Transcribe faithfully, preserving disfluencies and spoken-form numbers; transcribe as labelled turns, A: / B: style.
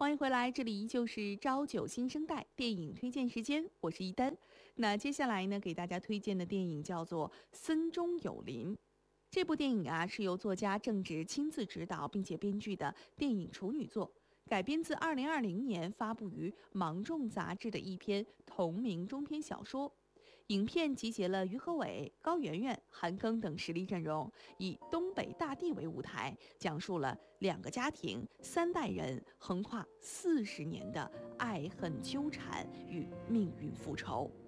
A: 欢迎回来，这里依旧是朝九新生代电影推荐时间，我是一丹。那接下来呢，给大家推荐的电影叫做《森中有林》。这部电影啊，是由作家郑执亲自执导并且编剧的电影处女作，改编自二零二零年发布于芒种杂志的一篇同名中篇小说。影片集结了于和伟、高圆圆、韩庚等实力阵容，以东北大地为舞台，讲述了两个家庭、三代人横跨四十年的爱恨纠缠与命运复仇。